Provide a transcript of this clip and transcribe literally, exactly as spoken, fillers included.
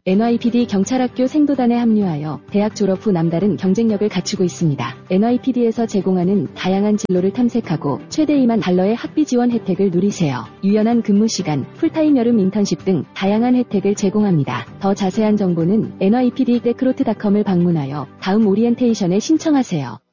엔와이피디 경찰학교 생도단에 합류하여 대학 졸업 후 남다른 경쟁력을 갖추고 있습니다. 엔와이피디에서 제공하는 다양한 진로를 탐색하고 최대 이만 달러의 학비 지원 혜택을 누리세요. 유연한 근무 시간, 풀타임 여름 인턴십 등 다양한 혜택을 제공합니다. 더 자세한 정보는 엔와이피디 데크로트 닷컴을 방문하여 다음 오리엔테이션에 신청하세요.